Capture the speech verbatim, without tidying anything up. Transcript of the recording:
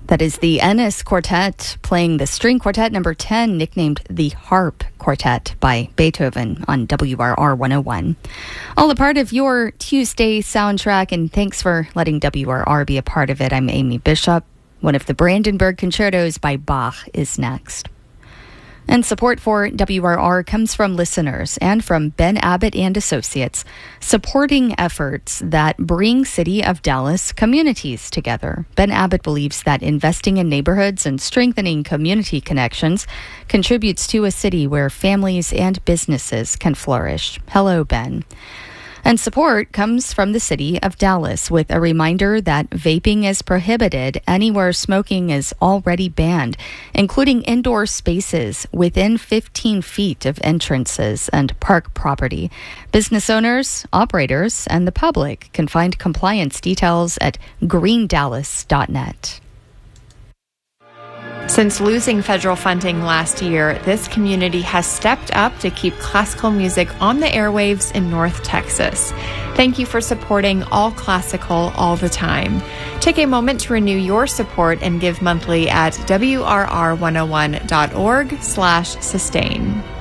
That is the Ennis Quartet playing the String Quartet number ten, nicknamed the Harp Quartet by Beethoven on W R R one oh one. All a part of your Tuesday soundtrack, and thanks for letting W R R be a part of it. I'm Amy Bishop. One of the Brandenburg Concertos by Bach is next. And support for W R R comes from listeners and from Ben Abbott and Associates, supporting efforts that bring City of Dallas communities together. Ben Abbott believes that investing in neighborhoods and strengthening community connections contributes to a city where families and businesses can flourish. Hello, Ben. And support comes from the City of Dallas with a reminder that vaping is prohibited anywhere smoking is already banned, including indoor spaces within fifteen feet of entrances and park property. Business owners, operators, and the public can find compliance details at green dallas dot net. Since losing federal funding last year, this community has stepped up to keep classical music on the airwaves in North Texas. Thank you for supporting all classical all the time. Take a moment to renew your support and give monthly at W R R one oh one dot org slash sustain.